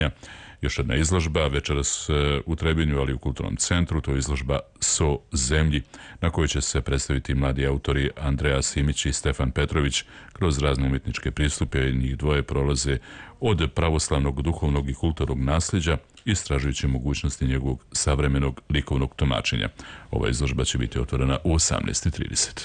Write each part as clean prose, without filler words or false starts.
Još jedna izložba večeras u Trebinju, ali u Kulturnom centru, to je izložba So zemlji, na kojoj će se predstaviti mladi autori Andreja Simić i Stefan Petrović kroz razne umjetničke pristupe. Njih dvoje prolaze od pravoslavnog, duhovnog i kulturnog nasljeđa, istražujući mogućnosti njegovog savremenog likovnog tumačenja. Ova izložba će biti otvorena u 18:30.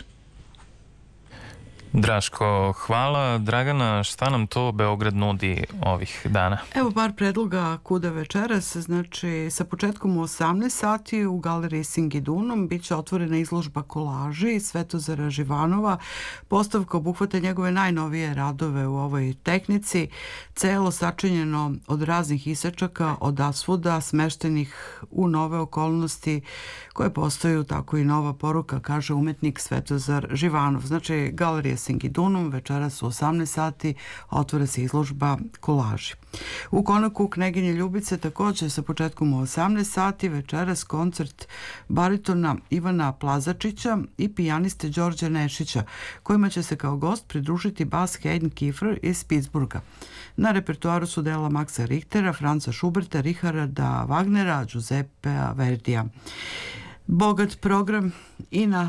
Draško, hvala. Dragana, šta nam to Beograd nudi ovih dana? Evo par predloga kuda večeras. Znači, sa početkom u 18 sati u galeriji Singidunum bit će otvorena izložba kolaži Svetozara Živanova. Postavka obuhvata njegove najnovije radove u ovoj tehnici, celo sačinjeno od raznih isečaka, od asvuda, smeštenih u nove okolnosti koje postaju tako i nova poruka, kaže umetnik Svetozar Živanov. Znači, galerija Singidunum večeras u 18 sati otvara se izložba kolaži. U Konaku Kneginje Ljubice također sa početkom u 18 sati večeras koncert baritona Ivana Plazačića i pijaniste Đorđa Nešića, kojima će se kao gost pridružiti bas Hayden Kiefer iz Pittsburgha. Na repertuaru su dela Maxa Richtera, Franza Schuberta, Richarda Wagnera, Giuseppea Verdija. Bogat program i na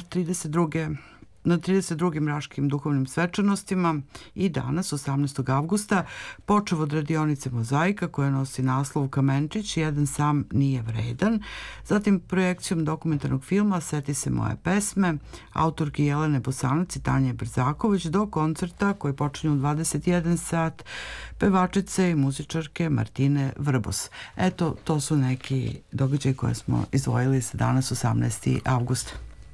32. Raškim duhovnim svečanostima i danas, 18. avgusta, počev od radionice Mozaika koja nosi naslov Kamenčić, jedan sam nije vredan, zatim projekcijom dokumentarnog filma Seti se moje pesme, autorki Jelene Bosanac i Tanje Brzaković, do koncerta koji počinju u 21 sat pevačice i muzičarke Martine Vrbos. Eto, to su neki događaji koje smo izdvojili za danas, 18. avgusta.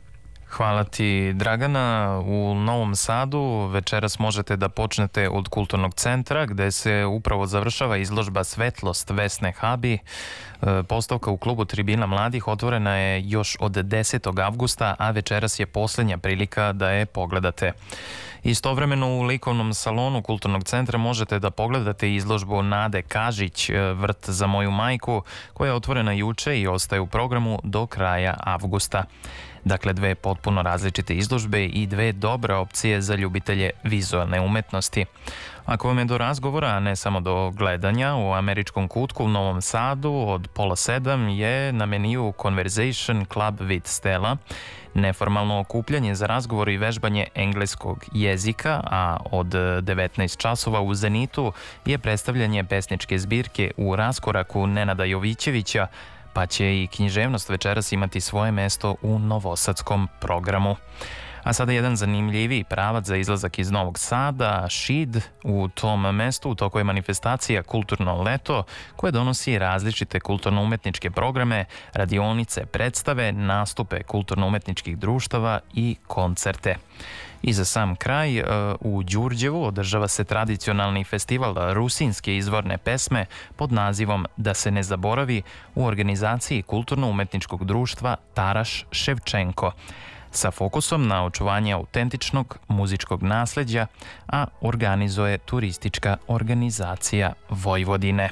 Hvala ti, Dragana. U Novom Sadu večeras možete da počnete od Kulturnog centra gde se upravo završava izložba Svetlost Vesne Habi. Postavka u klubu Tribina mladih otvorena je još od 10. avgusta, a večeras je posljednja prilika da je pogledate. Istovremeno u likovnom salonu Kulturnog centra možete da pogledate izložbu Nade Kažić, Vrt za moju majku, koja je otvorena juče i ostaje u programu do kraja avgusta. Dakle, dve potpuno različite izložbe i dve dobre opcije za ljubitelje vizualne umetnosti. Ako vam je do razgovora, a ne samo do gledanja, u Američkom kutku u Novom Sadu od 6:30 je na meniju Conversation Club with Stella, neformalno okupljanje za razgovor i vežbanje engleskog jezika, a od 19 časova u Zenitu je predstavljanje pesničke zbirke U raskoraku Nenada Jovićevića, pa će i književnost večeras imati svoje mesto u novosadskom programu. A sada jedan zanimljiviji pravac za izlazak iz Novog Sada, Šid. U tom mestu u toku je manifestacija Kulturno leto koje donosi različite kulturno-umetničke programe, radionice, predstave, nastupe kulturno-umetničkih društava i koncerte. I za sam kraj, u Đurđevu održava se tradicionalni festival rusinske izvorne pesme pod nazivom Da se ne zaboravi u organizaciji kulturno-umetničkog društva Taraš Ševčenko, sa fokusom na očuvanje autentičnog muzičkog nasleđa, a organizuje turistička organizacija Vojvodine.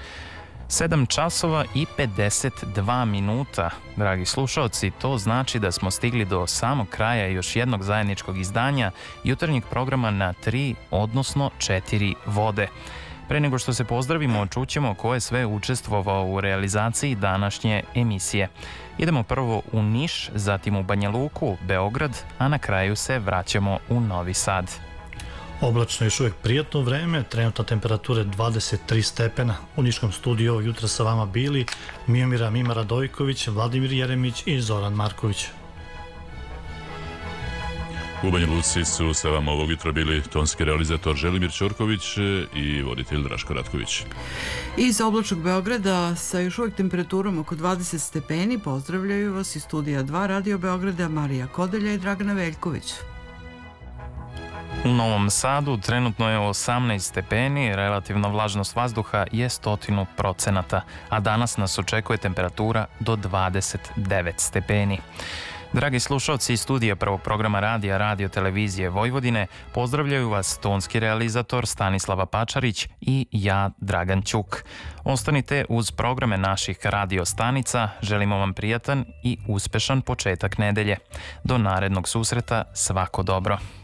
7 časova i 52 minuta, dragi slušalci, to znači da smo stigli do samog kraja još jednog zajedničkog izdanja jutarnjeg programa na 3, odnosno 4 vode. Pre nego što se pozdravimo, čućemo ko je sve učestvovao u realizaciji današnje emisije. Idemo prvo u Niš, zatim u Banja Luku, Beograd, a na kraju se vraćamo u Novi Sad. Oblačno je još uvijek prijatno vreme, trenutna temperatura 23 stepena. U Niškom studiju jutra sa vama bili Miomira Mima Radojković, Vladimir Jeremić i Zoran Marković. U Banja Luci su sa vama ovog jutra bili tonski realizator Želimir Ćorković i voditelj Draško Ratković. Iz oblačnog Beograda sa još uvijek temperaturom oko 20 stepeni pozdravljaju vas iz studija 2 Radio Beograda Marija Kodelja i Dragana Veljković. U Novom Sadu trenutno je 18 stepeni, relativna vlažnost vazduha je 100%, a danas nas očekuje temperatura do 29 stepeni. Dragi slušalci iz studija prvog programa radija Radio Televizije Vojvodine, pozdravljaju vas tonski realizator Stanislava Pačarić i ja, Dragan Ćuk. Ostanite uz programe naših radio stanica, želimo vam prijatan i uspešan početak nedelje. Do narednog susreta, svako dobro.